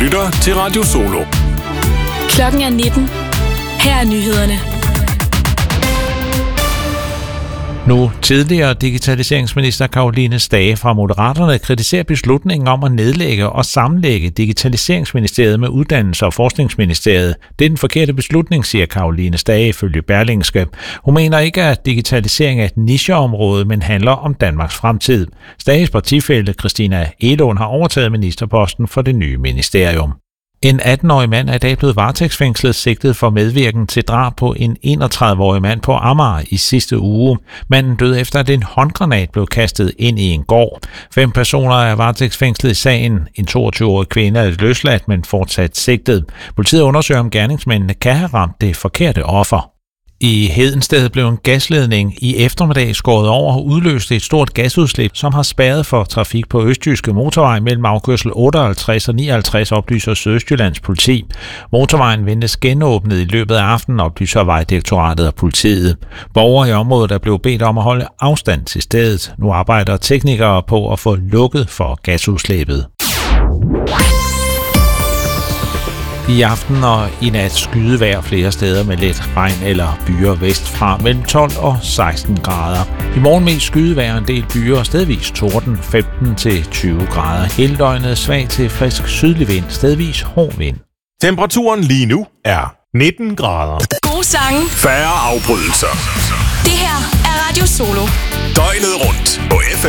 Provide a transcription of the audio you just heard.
lytter til Radio Solo. Klokken er 19. Her er nyhederne. Nu tidligere digitaliseringsminister Caroline Stage fra Moderaterne kritiserer beslutningen om at nedlægge og sammenlægge Digitaliseringsministeriet med Uddannelses- og Forskningsministeriet. Det er den forkerte beslutning, siger Caroline Stage ifølge Berlingske. Hun mener ikke, at digitalisering er et nicheområde, men handler om Danmarks fremtid. Stages partifælle Christina Egelund har overtaget ministerposten for det nye ministerium. En 18-årig mand er i dag blevet varetægtsfængslet sigtet for medvirken til drab på en 31-årig mand på Amager i sidste uge. Manden døde efter, at en håndgranat blev kastet ind i en gård. 5 personer er varetægtsfængslet i sagen. En 22-årig kvinde er løsladt, men fortsat sigtet. Politiet undersøger, om gerningsmændene kan have ramt det forkerte offer. I Hedensted blev en gasledning i eftermiddag skåret over og udløste et stort gasudslip, som har spærret for trafik på Østjyske Motorvej mellem afkørsel 58 og 59, oplyser Sydøstjyllands politi. Motorvejen ventes genåbnet i løbet af aftenen, oplyser Vejdirektoratet og politiet. Borgere i området er blevet bedt om at holde afstand til stedet. Nu arbejder teknikere på at få lukket for gasudslippet. I aften og i nat skydetvejr flere steder med let regn eller byer vestfra mellem 12 og 16 grader. I morgen mest skydetvejr en del byer og stedvis torden 15 til 20 grader. Hele døgnet svag til frisk sydlig vind, stedvis hård vind. Temperaturen lige nu er 19 grader. Gode sange. Færre afbrydelser. Det her er Radio Solo. Døgnet rundt på FM